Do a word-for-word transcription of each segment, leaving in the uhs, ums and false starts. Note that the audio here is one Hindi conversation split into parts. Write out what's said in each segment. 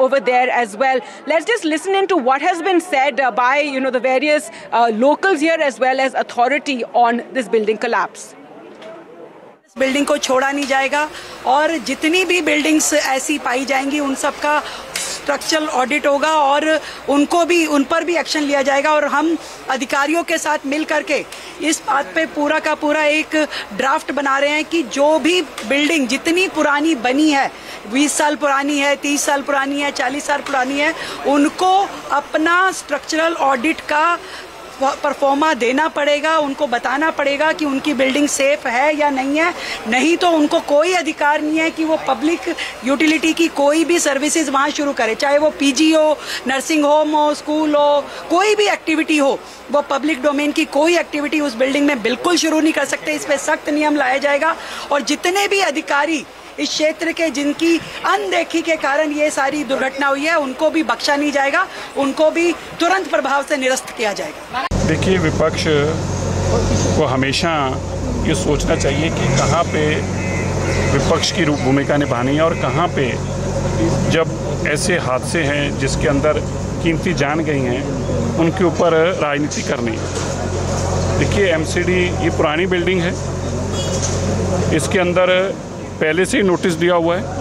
over there as well. Let's just listen into what has been said uh, by, you know, the various uh, locals here as well as authority on this building collapse. Building को छोड़ा नहीं जाएगा और जितनी भी बिल्डिंग्स ऐसी पाई जाएंगी उन सब का स्ट्रक्चरल ऑडिट होगा और उनको भी उन पर भी एक्शन लिया जाएगा और हम अधिकारियों के साथ मिल करके इस बात पे पूरा का पूरा एक ड्राफ्ट बना रहे हैं कि जो भी बिल्डिंग जितनी पुरानी बनी है, बीस साल पुरानी है, तीस साल पुरानी है, चालीस साल पुरानी है, उनको अपना स्ट्रक्चरल ऑडिट का परफॉर्मा देना पड़ेगा, उनको बताना पड़ेगा कि उनकी बिल्डिंग सेफ है या नहीं है। नहीं तो उनको कोई अधिकार नहीं है कि वो पब्लिक यूटिलिटी की कोई भी सर्विसेज वहाँ शुरू करे, चाहे वो पीजी हो, नर्सिंग होम हो, स्कूल हो, कोई भी एक्टिविटी हो, वो पब्लिक डोमेन की कोई एक्टिविटी उस बिल्डिंग में बिल्कुल शुरू नहीं कर सकते। इस पर सख्त नियम लाया जाएगा और जितने भी अधिकारी इस क्षेत्र के जिनकी अनदेखी के कारण ये सारी दुर्घटना हुई है उनको भी बख्शा नहीं जाएगा, उनको भी तुरंत प्रभाव से निरस्त किया जाएगा। देखिए, विपक्ष को हमेशा ये सोचना चाहिए कि कहाँ पे विपक्ष की भूमिका निभानी है और कहाँ पे जब ऐसे हादसे हैं जिसके अंदर कीमती जान गई हैं उनके ऊपर राजनीति करनी है। देखिए, एमसीडी ये पुरानी बिल्डिंग है, इसके अंदर पहले से ही नोटिस दिया हुआ है,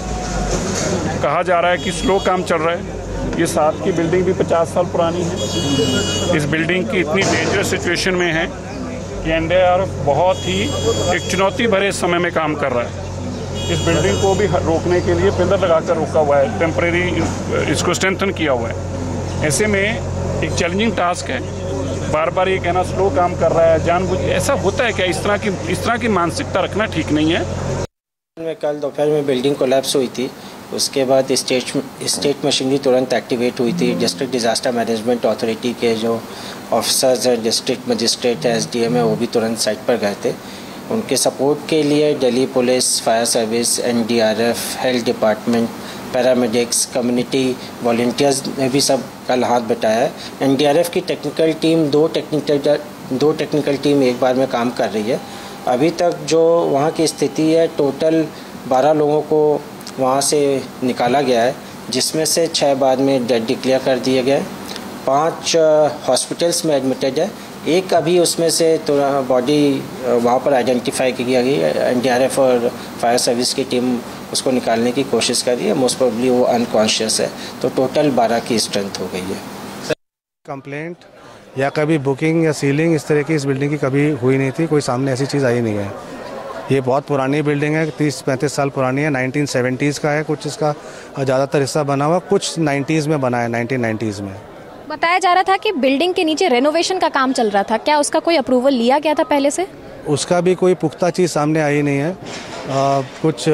कहा जा रहा है कि स्लो काम चल रहा है। ये साथ की बिल्डिंग भी पचास साल पुरानी है। इस बिल्डिंग की इतनी डेंजरस सिचुएशन में है कि एनडीआरएफ बहुत ही एक चुनौती भरे समय में काम कर रहा है। इस बिल्डिंग को भी रोकने के लिए पिलर लगाकर रोका हुआ है, टेम्परेरी इसको स्ट्रेंथन किया हुआ है। ऐसे में एक चैलेंजिंग टास्क है, बार बार ये कहना स्लो काम कर रहा है, जानबूझ ऐसा होता है क्या? इस तरह की इस तरह की मानसिकता रखना ठीक नहीं है। में कल दोपहर में बिल्डिंग कोलैप्स हुई थी, उसके बाद स्टेट स्टेट मशीनरी तुरंत एक्टिवेट हुई थी। डिस्ट्रिक्ट डिज़ास्टर मैनेजमेंट अथॉरिटी के जो ऑफिसर्स हैं, डिस्ट्रिक्ट मजिस्ट्रेट है, एसडीएम है, वो भी तुरंत साइट पर गए थे। उनके सपोर्ट के लिए Delhi police, fire service, NDRF, health department, paramedics, community volunteers ने भी सब कल हाथ बटाया है। एनडीआरएफ की टेक्निकल टीम दो टेक्निकल दो टेक्निकल टीम एक बार में काम कर रही है। अभी तक जो वहाँ की स्थिति है, टोटल बारह लोगों को वहाँ से निकाला गया है, जिसमें से छः बाद में डेड डिक्लेयर कर दिए गए, पांच हॉस्पिटल्स में एडमिटेड है, एक अभी उसमें से तो बॉडी वहाँ पर आइडेंटिफाई की गई है। एनडीआरएफ और फायर सर्विस की टीम उसको निकालने की कोशिश कर रही है, मोस्ट प्रोबेबली वो अनकॉन्शियस है। तो टोटल बारह की स्ट्रेंथ हो गई है। कंप्लेंट या कभी बुकिंग या सीलिंग इस तरह की इस बिल्डिंग की कभी हुई नहीं थी, कोई सामने ऐसी चीज़ आई नहीं है। ये बहुत पुरानी बिल्डिंग है, तीस पैंतीस साल पुरानी है, नाइनटीन सेवेंटीज़ का है कुछ, इसका ज़्यादातर हिस्सा बना हुआ, कुछ नाइन्टीज़ में बना है, नाइनटीन नाइन्टीज़ में। बताया जा रहा था कि बिल्डिंग के नीचे रेनोवेशन का काम चल रहा था, क्या उसका कोई अप्रूवल लिया गया था पहले से? उसका भी कोई पुख्ता चीज़ सामने आई नहीं है। आ, कुछ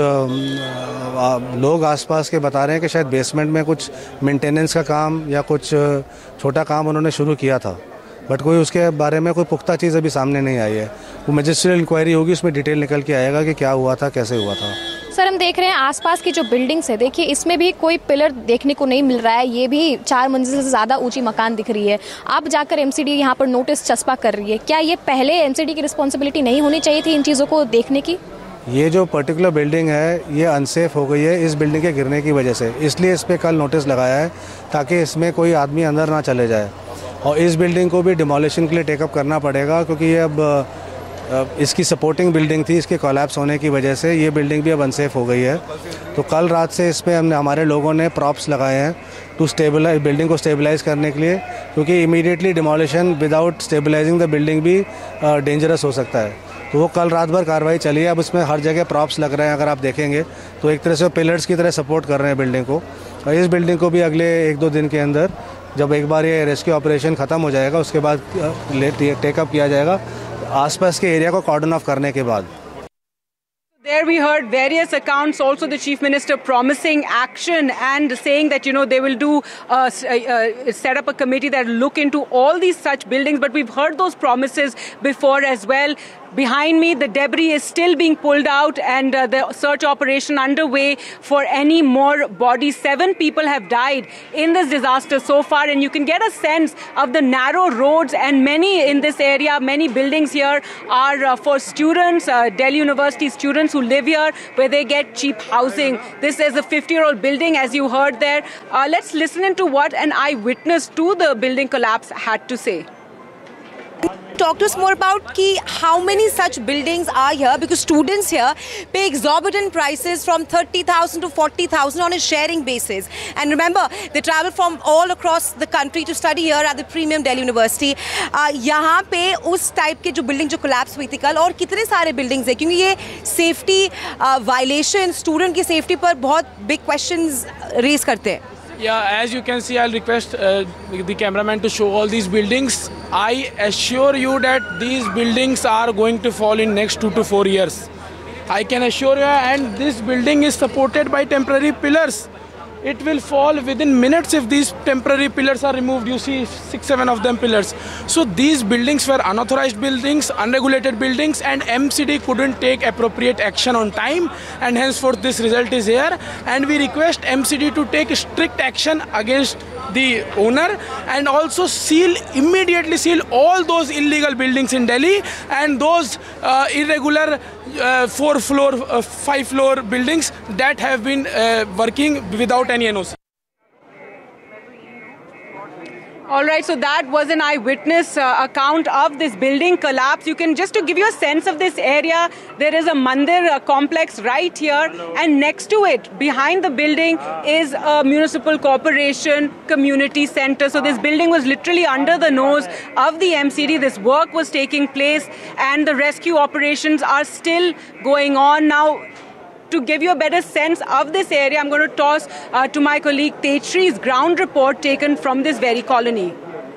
आ, आ, लोग आसपास के बता रहे हैं कि शायद बेसमेंट में कुछ मेंटेनेंस का काम या कुछ छोटा काम उन्होंने शुरू किया था, बट कोई उसके बारे में कोई पुख्ता चीज़ अभी सामने नहीं आई है। वो मजिस्ट्रियल इंक्वायरी होगी, उसमें डिटेल निकल के आएगा कि क्या हुआ था, कैसे हुआ था। सर, हम देख रहे हैं आसपास की जो बिल्डिंग्स है, देखिए इसमें भी कोई पिलर देखने को नहीं मिल रहा है। ये भी चार मंजिल से ज़्यादा ऊंची मकान दिख रही है। आप जाकर एमसीडी यहाँ पर नोटिस चस्पा कर रही है, क्या ये पहले एमसीडी की रिस्पॉन्सिबिलिटी नहीं होनी चाहिए थी इन चीज़ों को देखने की? ये जो पर्टिकुलर बिल्डिंग है ये अनसेफ हो गई है इस बिल्डिंग के गिरने की वजह से, इसलिए इस पर कल नोटिस लगाया है ताकि इसमें कोई आदमी अंदर ना चले जाए। और इस बिल्डिंग को भी डिमोलिशन के लिए टेकअप करना पड़ेगा, क्योंकि ये अब इसकी सपोर्टिंग बिल्डिंग थी, इसके कोलैप्स होने की वजह से ये बिल्डिंग भी अब अनसेफ हो गई है। तो कल रात से इस पर हमने हमारे लोगों ने प्रॉप्स लगाए हैं टू स्टेबलाइज बिल्डिंग को स्टेबलाइज करने के लिए, क्योंकि immediately demolition without stabilising the building भी डेंजरस हो सकता है। तो वो कल रात भर कार्रवाई चली है। अब इसमें हर जगह प्रॉप्स लग रहे हैं, अगर आप देखेंगे तो एक तरह से पिलर्स की तरह सपोर्ट कर रहे हैं बिल्डिंग को। और इस बिल्डिंग को भी अगले एक दो दिन के अंदर, जब एक बार ये रेस्क्यू ऑपरेशन ख़त्म हो जाएगा, उसके बाद टेकअप किया जाएगा आसपास के एरिया को कॉर्डन ऑफ करने के बाद। There we heard various accounts, also the Chief Minister promising action and saying that, you know, they will do, uh, uh, set up a committee that will look into all these such buildings. But we've heard those promises before as well. Behind me, the debris is still being pulled out and uh, the search operation underway for any more bodies. Seven people have died in this disaster so far, and you can get a sense of the narrow roads, and many in this area, many buildings here are uh, for students, uh, Delhi University students who who live here, where they get cheap housing. This is a fifty-year-old building, as you heard there. Uh, let's listen into what an eyewitness to the building collapse had to say. Talk to us more about ki how many such buildings are here, because students here pay exorbitant prices from thirty thousand to forty thousand on a sharing basis. And remember, they travel from all across the country to study here at the Premium Delhi University. Uh, यहाँ पे उस टाइप के जो बिल्डिंग जो कोलैप्स हुई थी कल, और कितने सारे बिल्डिंग्स हैं, क्योंकि ये सेफ्टी वायलेशन, स्टूडेंट की सेफ्टी पर बहुत बिग क्वेश्चंस रेज करते हैं. Yeah, as you can see, I'll request uh, the cameraman to show all these buildings. I assure you that these buildings are going to fall in next two to four years. I can assure you, and this building is supported by temporary pillars. It will fall within minutes if these temporary pillars are removed. You see six, seven of them pillars. So these buildings were unauthorized buildings, unregulated buildings, and M C D couldn't take appropriate action on time, and henceforth this result is here. And we request M C D to take strict action against the owner, and also seal, immediately seal all those illegal buildings in Delhi and those uh, irregular uh, four floor, uh, five floor buildings that have been uh, working without any N O C. All right, so that was an eyewitness uh, account of this building collapse. You can, just to give you a sense of this area, there is a mandir uh, complex right here, and next to it, behind the building, is a municipal corporation community center. So this building was literally under the nose of the M C D. This work was taking place, and the rescue operations are still going on now. To give you a better sense of this area, I'm going to toss uh, to my colleague Techri's ground report taken from this very colony.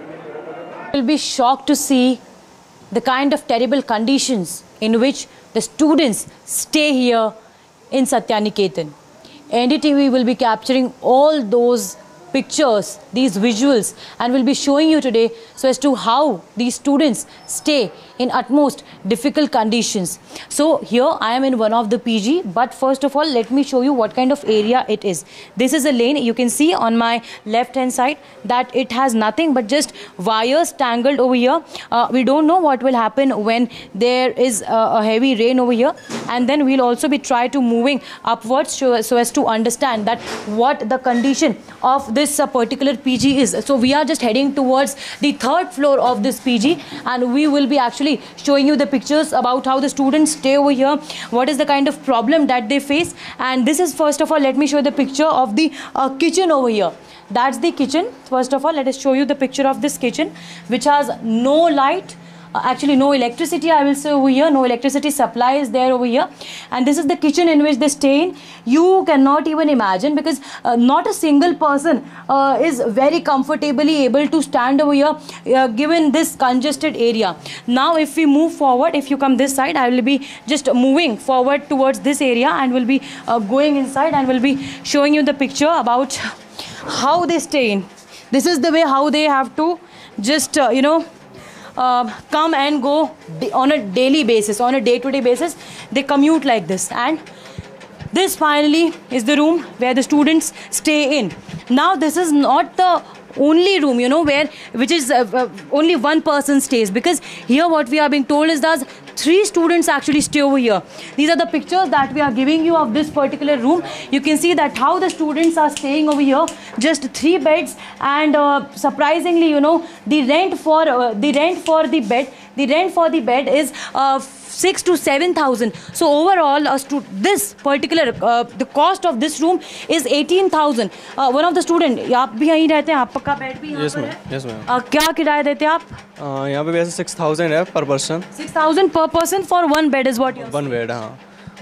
You'll be shocked to see the kind of terrible conditions in which the students stay here in Satyaniketan. N D T V will be capturing all those pictures, these visuals, and will be showing you today so as to how these students stay in utmost difficult conditions. So here I am in one of the P G, but first of all let me show you what kind of area it is. This is a lane. You can see on my left hand side that it has nothing but just wires tangled over here. Uh, we don't know what will happen when there is a, a heavy rain over here, and then we'll also be try to moving upwards so, so as to understand that what the condition of this This uh, particular P G is. So we are just heading towards the third floor of this P G, and we will be actually showing you the pictures about how the students stay over here, what is the kind of problem that they face. And this is, first of all, let me show you the picture of the uh, kitchen over here. That's the kitchen. First of all, let us show you the picture of this kitchen, which has no light. Uh, actually no electricity, I will say, over here. No electricity supply is there over here, and this is the kitchen in which they stay in. You cannot even imagine, because uh, not a single person uh, is very comfortably able to stand over here uh, given this congested area. Now if we move forward, if you come this side, I will be just moving forward towards this area and will be uh, going inside and will be showing you the picture about how they stay in. This is the way how they have to just uh, you know Uh, come and go on a daily basis, on a day-to-day basis. They commute like this, and this finally is the room where the students stay in. Now this is not the only room, you know, where which is uh, uh, only one person stays, because here what we are being told is that three students actually stay over here. These are the pictures that we are giving you of this particular room. You can see that how the students are staying over here, just three beds, and uh, surprisingly, you know, the rent for uh, the rent for the bed the rent for the bed is uh, six to seven thousand. So overall, uh, this particular uh, the cost of this room is eighteen thousand. Uh, one of the student, आप भी यहीं रहते हैं, आपका बेड भी यहाँ पर है? Yes ma'am. uh, क्या किराया देते हैं आप? uh, यहाँ पे वैसे six thousand है per person. six thousand per person for one bed is what you one bed, हाँ.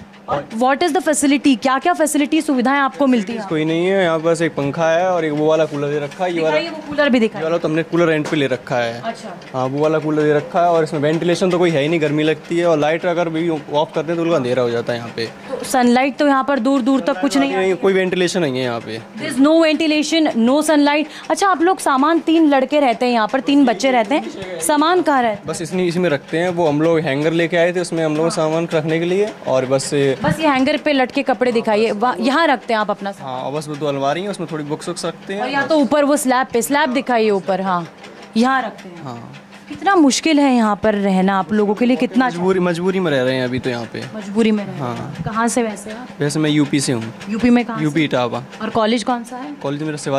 व्हाट इज द फैसिलिटी, क्या क्या फैसिलिटी सुविधाएं आपको मिलती है? कोई नहीं है यहाँ, बस एक पंखा है और एक वो वाला कूलर दे रखा है। ये वाला वो कूलर भी दिखा, ये वाला तो हमने कूलर रेंट पे ले रखा है। अच्छा। हाँ, वो वाला कूलर दे रखा है, और इसमें वेंटिलेशन तो कोई है ही नहीं, गर्मी लगती है, और लाइट अगर भी ऑफ करते हैं तो उनका अंधेरा हो जाता है यहाँ पे। तो सनलाइट तो यहाँ पर दूर दूर तक कुछ नहीं है, कोई वेंटिलेशन नहीं है यहाँ पे। There is no ventilation, no sunlight. अच्छा, आप लोग सामान, तीन लड़के रहते हैं यहाँ पर, तीन बच्चे रहते हैं, सामान कहाँ रहता है? बस इसमें इसी में रखते हैं। वो हम लोग हैंगर लेके आए थे, उसमें हम लोग सामान रखने के लिए, और बस बस ये हैंगर पे लटके कपड़े दिखाइए, यहाँ रखते हैं आप अपना? हाँ, बस वो दो अलमारी है, उसमें थोड़ी बुक्स वुक्स रखते हैं। और या तो ऊपर वो स्लैब पे, स्लैब दिखाइए ऊपर, हाँ यहाँ रखते हैं। हाँ, कितना मुश्किल है यहाँ पर रहना आप लोगों के लिए, कितना मजबूरी मजबूरी में रह रहे हैं अभी तो यहाँ पे। मजबूरी में रहना। हाँ। कहाँ से वैसे आप? वैसे मैं यूपी से हूँ। यूपी में कहाँ? यूपी इटावा। और कॉलेज कौन सा है? कॉलेज मेरा